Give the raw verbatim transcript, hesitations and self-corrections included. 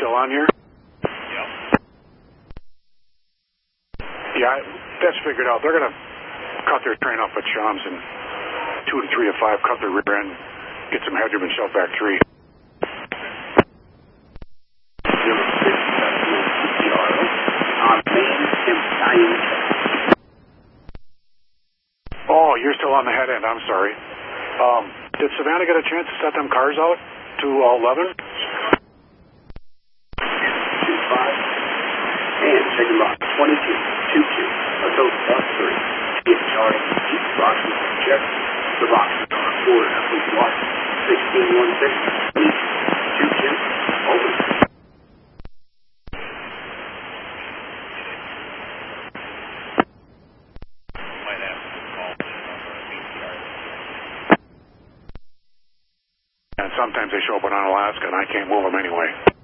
still on here? Yep. Yeah, that's figured out. They're going to cut their train off at Shams and two to three to five, cut their rear end, get some headroom and shove back three. Oh, you're still on the head end. I'm sorry. Um, did Savannah get a chance to set them cars out to eleven? two five. And second box, twenty-two, two two. Let's go plus three. Get started. Keep the boxes. Check. The boxes are four. Please watch. sixteen one six. two two. Open. Might have to call this number at B T R. And sometimes they show up on Alaska and I can't move them anyway.